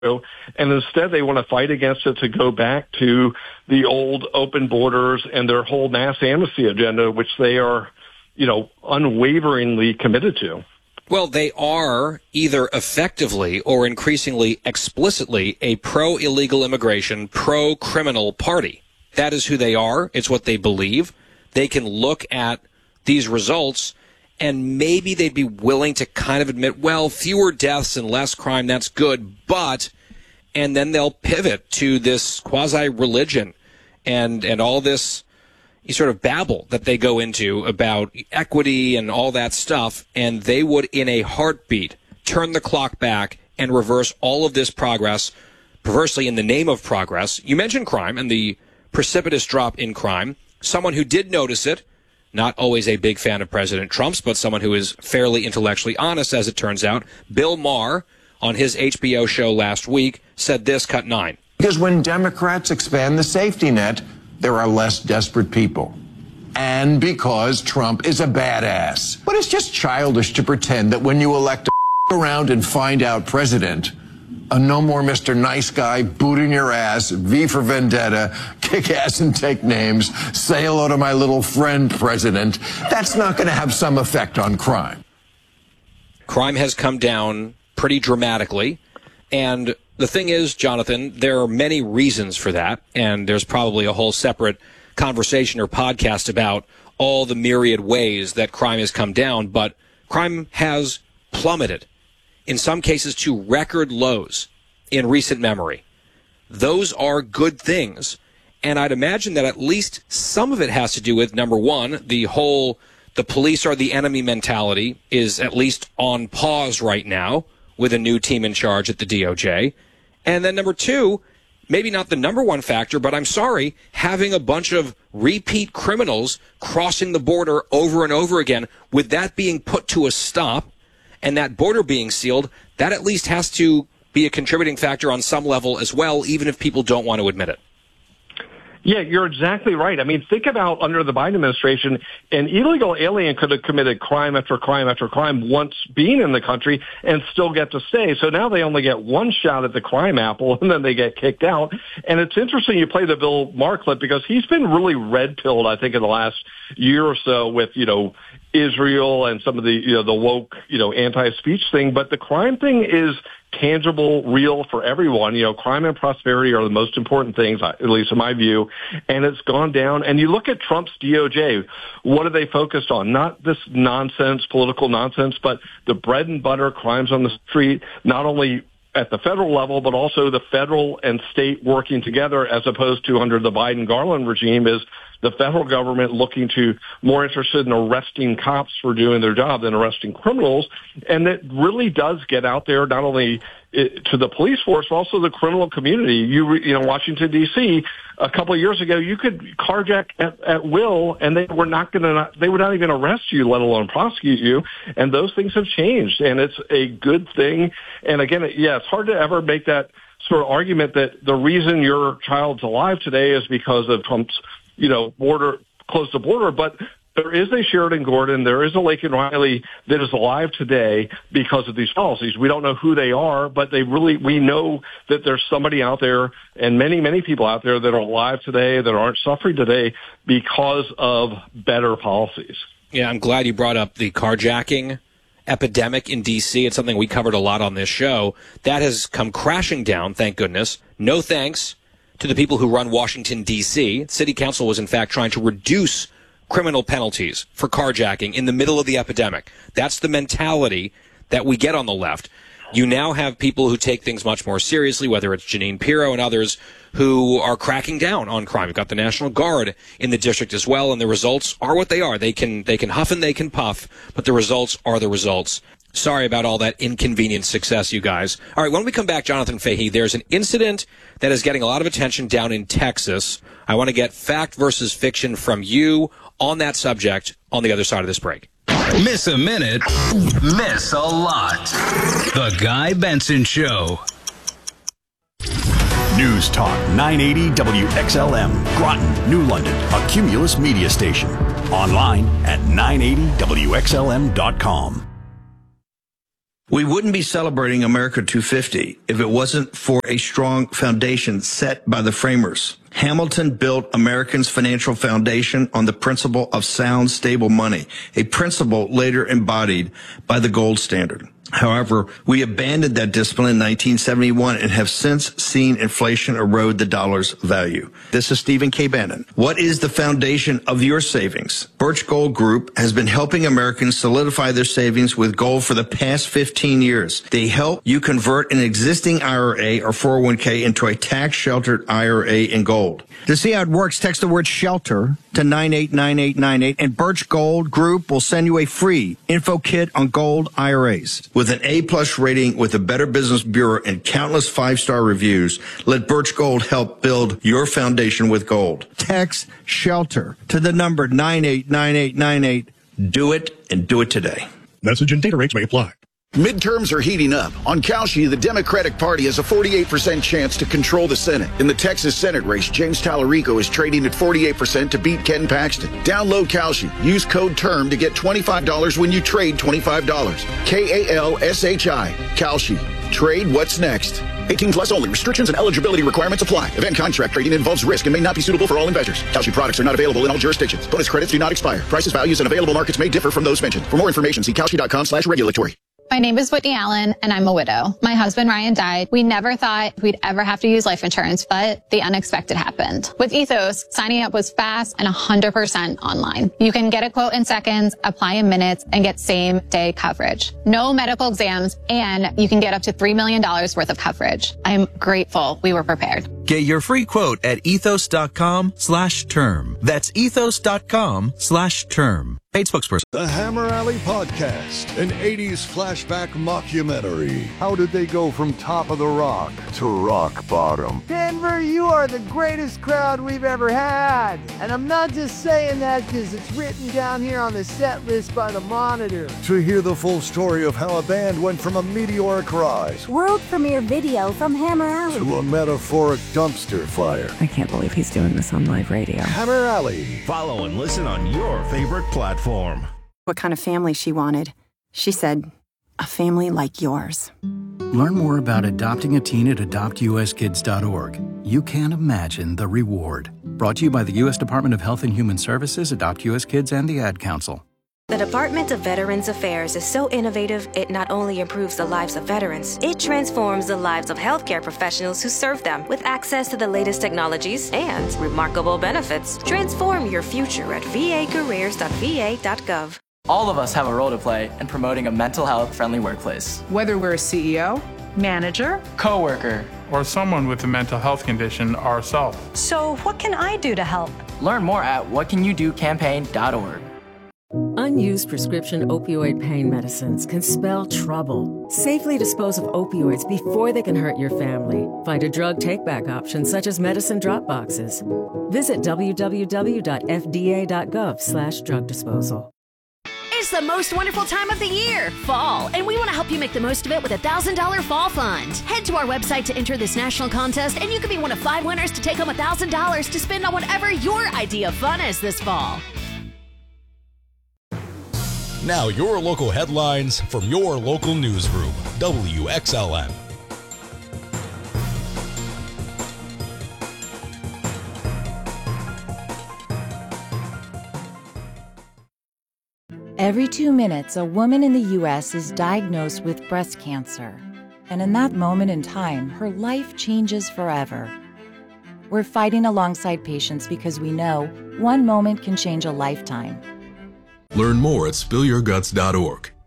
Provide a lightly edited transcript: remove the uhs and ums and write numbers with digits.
and instead they want to fight against it to go back to the old open borders and their whole mass amnesty agenda, which they are, unwaveringly committed to. Well, they are either effectively or increasingly explicitly a pro-illegal immigration, pro-criminal party. That is who they are. It's what they believe. They can look at these results and maybe they'd be willing to kind of admit, well, fewer deaths and less crime, that's good, and then they'll pivot to this quasi-religion and all this sort of babble that they go into about equity and all that stuff, and they would, in a heartbeat, turn the clock back and reverse all of this progress, perversely in the name of progress. You mentioned crime and the precipitous drop in crime. Someone who did notice it, not always a big fan of President Trump's, but someone who is fairly intellectually honest, as it turns out, Bill Maher, on his HBO show last week, said this, cut 9. Because when Democrats expand the safety net, there are less desperate people. And because Trump is a badass. But it's just childish to pretend that when you elect a around and find out president, a no more Mr. Nice Guy, boot in your ass, V for Vendetta, kick ass and take names, say hello to my little friend president, that's not going to have some effect on crime. Crime has come down pretty dramatically. And the thing is, Jonathan, there are many reasons for that. And there's probably a whole separate conversation or podcast about all the myriad ways that crime has come down. But crime has plummeted, in some cases to record lows in recent memory. Those are good things. And I'd imagine that at least some of it has to do with, number one, the police are the enemy mentality is at least on pause right now with a new team in charge at the DOJ. And then number two, maybe not the number one factor, but I'm sorry, having a bunch of repeat criminals crossing the border over and over again, with that being put to a stop and that border being sealed, that at least has to be a contributing factor on some level as well, even if people don't want to admit it. Yeah, you're exactly right. I mean, think about under the Biden administration, an illegal alien could have committed crime after crime after crime once being in the country and still get to stay. So now they only get one shot at the crime apple and then they get kicked out. And it's interesting you play the Bill Maher clip because he's been really red-pilled, I think, in the last year or so with, Israel and some of the, the woke, anti-speech thing. But the crime thing is tangible, real for everyone. Crime and prosperity are the most important things, at least in my view, and it's gone down. And you look at Trump's DOJ, what are they focused on? Not this nonsense, political nonsense, but the bread and butter crimes on the street, not only at the federal level, but also the federal and state working together, as opposed to under the Biden-Garland regime is the federal government looking to more interested in arresting cops for doing their job than arresting criminals. And it really does get out there, not only to the police force, but also the criminal community. Washington, D.C., a couple of years ago, you could carjack at will, and they would not even arrest you, let alone prosecute you. And those things have changed, and it's a good thing. And again, it's hard to ever make that sort of argument that the reason your child's alive today is because of Trump's close the border, but there is a Sheridan Gordon, there is a Laken Riley that is alive today because of these policies. We don't know who they are, but we know that there's somebody out there and many, many people out there that are alive today that aren't suffering today because of better policies. Yeah, I'm glad you brought up the carjacking epidemic in D.C. It's something we covered a lot on this show. That has come crashing down, thank goodness. No thanks to the people who run Washington, D.C. City Council was, in fact, trying to reduce criminal penalties for carjacking in the middle of the epidemic. That's the mentality that we get on the left. You now have people who take things much more seriously, whether it's Jeanine Pirro and others, who are cracking down on crime. You've got the National Guard in the district as well, and the results are what they are. They can huff and they can puff, but the results are the results. Sorry about all that inconvenient success, you guys. All right, when we come back, Jonathan Fahey, there's an incident that is getting a lot of attention down in Texas. I want to get fact versus fiction from you on that subject on the other side of this break. Miss a minute, miss a lot. The Guy Benson Show. News Talk 980 WXLM, Groton, New London, a Cumulus media station. Online at 980WXLM.com. We wouldn't be celebrating America 250 if it wasn't for a strong foundation set by the framers. Hamilton built Americans' financial foundation on the principle of sound, stable money, a principle later embodied by the gold standard. However, we abandoned that discipline in 1971 and have since seen inflation erode the dollar's value. This is Stephen K. Bannon. What is the foundation of your savings? Birch Gold Group has been helping Americans solidify their savings with gold for the past 15 years. They help you convert an existing IRA or 401k into a tax-sheltered IRA in gold. To see how it works, text the word SHELTER to 989898, and Birch Gold Group will send you a free info kit on gold IRAs. With an A-plus rating with the Better Business Bureau and countless five-star reviews, let Birch Gold help build your foundation with gold. Text SHELTER to the number 989898. Do it, and do it today. Message and data rates may apply. Midterms are heating up. On Kalshi, the Democratic Party has a 48% chance to control the Senate. In the Texas Senate race, James Tallarico is trading at 48% to beat Ken Paxton. Download Kalshi. Use code TERM to get $25 when you trade $25. KALSHI. Kalshi. Trade what's next. 18 plus only. Restrictions and eligibility requirements apply. Event contract trading involves risk and may not be suitable for all investors. Kalshi products are not available in all jurisdictions. Bonus credits do not expire. Prices, values, and available markets may differ from those mentioned. For more information, see kalshi.com/regulatory. My name is Whitney Allen, and I'm a widow. My husband, Ryan, died. We never thought we'd ever have to use life insurance, but the unexpected happened. With Ethos, signing up was fast and 100% online. You can get a quote in seconds, apply in minutes, and get same-day coverage. No medical exams, and you can get up to $3 million worth of coverage. I'm grateful we were prepared. Get your free quote at ethos.com/term. That's ethos.com/term. Paid spokesperson. The Hammer Alley Podcast, an 80s flashback mockumentary. How did they go from top of the rock to rock bottom? Denver, you are the greatest crowd we've ever had. And I'm not just saying that because it's written down here on the set list by the Monitor. To hear the full story of how a band went from a meteoric rise, world premiere video from Hammer Alley, to a metaphoric dumpster fire. I can't believe he's doing this on live radio. Hammer Alley. Follow and listen on your favorite platform. What kind of family she wanted. She said, a family like yours. Learn more about adopting a teen at adoptuskids.org. You can't imagine the reward. Brought to you by the U.S. Department of Health and Human Services, Adopt U.S. Kids, and the Ad Council. The Department of Veterans Affairs is so innovative, it not only improves the lives of veterans, it transforms the lives of healthcare professionals who serve them with access to the latest technologies and remarkable benefits. Transform your future at vacareers.va.gov. All of us have a role to play in promoting a mental health-friendly workplace. Whether we're a CEO, manager, coworker, or someone with a mental health condition ourselves. So what can I do to help? Learn more at whatcanyoudocampaign.org. Unused prescription opioid pain medicines can spell trouble. Safely dispose of opioids before they can hurt your family. Find a drug take-back option such as medicine drop boxes. Visit www.fda.gov/drug disposal. It's the most wonderful time of the year, fall, and we want to help you make the most of it with a $1,000 fall fund. Head to our website to enter this national contest, and you could be one of 5 winners to take home $1,000 to spend on whatever your idea of fun is this fall. Now your local headlines from your local newsroom, WXLM. Every 2 minutes, a woman in the U.S. is diagnosed with breast cancer. And in that moment in time, her life changes forever. We're fighting alongside patients because we know one moment can change a lifetime. Learn more at spillyourguts.org.